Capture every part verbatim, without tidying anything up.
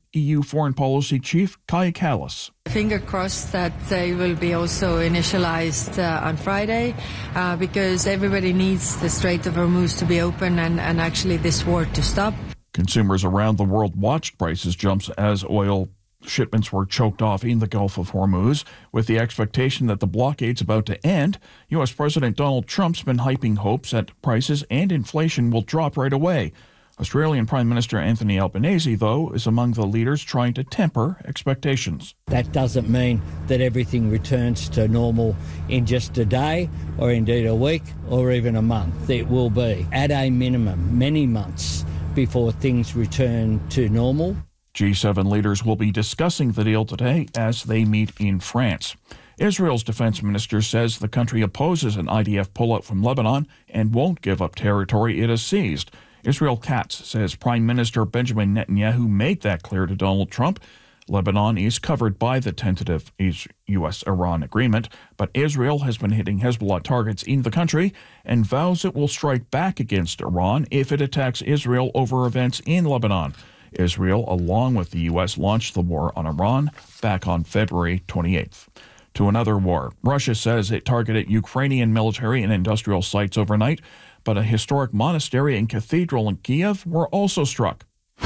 E U Foreign Policy Chief Kaja Kallas. Finger crossed that they will be also initialized uh, on Friday uh, because everybody needs the Strait of Hormuz to be open and, and actually this war to stop. Consumers around the world watched prices jump as oil shipments were choked off in the Gulf of Hormuz. With the expectation that the blockade's about to end, U S President Donald Trump's been hyping hopes that prices and inflation will drop right away. Australian Prime Minister Anthony Albanese, though, is among the leaders trying to temper expectations. That doesn't mean that everything returns to normal in just a day or indeed a week or even a month. It will be, at a minimum, many months before things return to normal. G seven leaders will be discussing the deal today as they meet in France. Israel's defense minister says the country opposes an I D F pullout from Lebanon and won't give up territory it has seized. Israel Katz says Prime Minister Benjamin Netanyahu made that clear to Donald Trump. Lebanon is covered by the tentative U S Iran agreement, but Israel has been hitting Hezbollah targets in the country and vows it will strike back against Iran if it attacks Israel over events in Lebanon. Israel, along with the U S, launched the war on Iran back on February twenty-eighth. To another war. Russia says it targeted Ukrainian military and industrial sites overnight, but a historic monastery and cathedral in Kiev were also struck.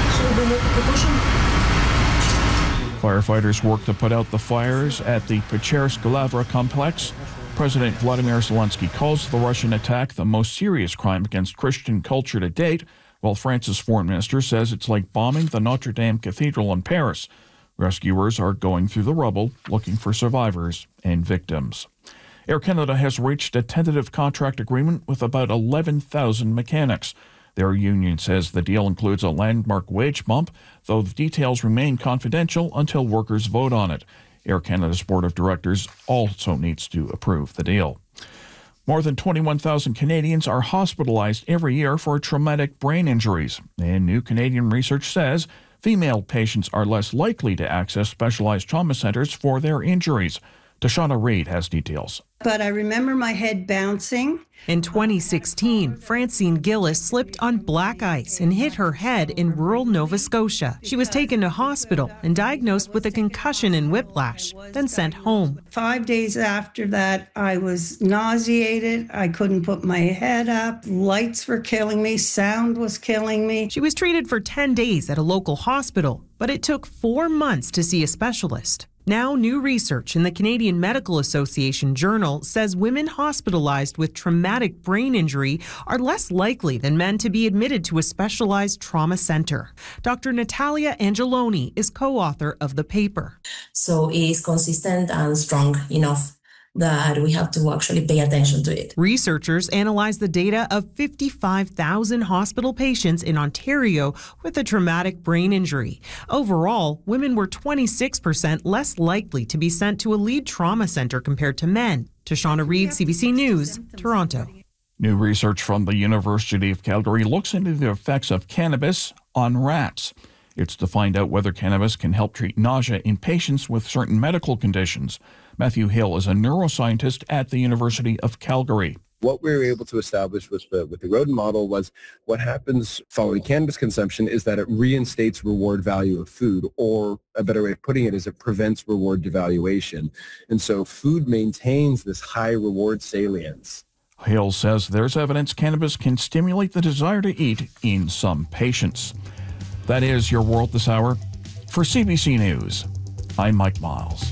Firefighters worked to put out the fires at the Pechersk-Lavra complex. President Vladimir Zelensky calls the Russian attack the most serious crime against Christian culture to date, while France's foreign minister says it's like bombing the Notre Dame Cathedral in Paris. Rescuers are going through the rubble, looking for survivors and victims. Air Canada has reached a tentative contract agreement with about eleven thousand mechanics. Their union says the deal includes a landmark wage bump, though the details remain confidential until workers vote on it. Air Canada's board of directors also needs to approve the deal. More than twenty-one thousand Canadians are hospitalized every year for traumatic brain injuries, and new Canadian research says female patients are less likely to access specialized trauma centers for their injuries. Tashana Reid has details. But I remember my head bouncing. In twenty sixteen, Francine Gillis slipped on black ice and hit her head in rural Nova Scotia. She was taken to hospital and diagnosed with a concussion and whiplash, then sent home. Five days after that, I was nauseated. I couldn't put my head up. Lights were killing me. Sound was killing me. She was treated for ten days at a local hospital, but it took four months to see a specialist. Now, new research in the Canadian Medical Association Journal says women hospitalized with traumatic brain injury are less likely than men to be admitted to a specialized trauma center. Doctor Natalia Angeloni is co-author of the paper. So it is consistent and strong enough that we have to actually pay attention to it. Researchers analyzed the data of fifty-five thousand hospital patients in Ontario with a traumatic brain injury. Overall, women were twenty-six percent less likely to be sent to a lead trauma center compared to men. Tashana Reid, C B C News, Toronto. New research from the University of Calgary looks into the effects of cannabis on rats. It's to find out whether cannabis can help treat nausea in patients with certain medical conditions. Matthew Hill is a neuroscientist at the University of Calgary. What we were able to establish with the, with the rodent model was what happens following cannabis consumption is that it reinstates reward value of food, or a better way of putting it is it prevents reward devaluation. And so food maintains this high reward salience. Hill says there's evidence cannabis can stimulate the desire to eat in some patients. That is your world this hour. For C B C News, I'm Mike Miles.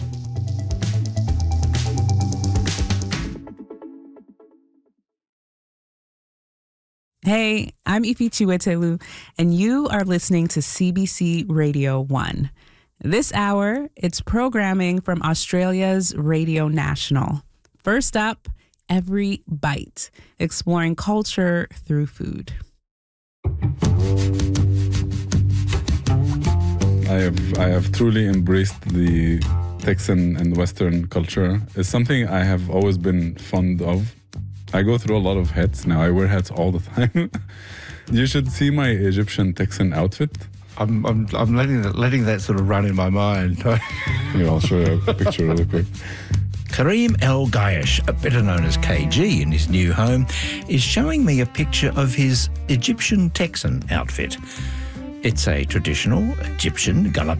Hey, I'm Ifi Chiwetelu, and you are listening to C B C Radio one. This hour, it's programming from Australia's Radio National. First up, Every Bite, exploring culture through food. I have I have truly embraced the Texan and Western culture. It's something I have always been fond of. I go through a lot of hats now. I wear hats all the time. You should see my Egyptian Texan outfit. I'm I'm I'm letting that, letting that sort of run in my mind. Here, I'll show you a picture really quick. Kareem El Gayesh, better known as K G in his new home, is showing me a picture of his Egyptian Texan outfit. It's a traditional Egyptian Gullah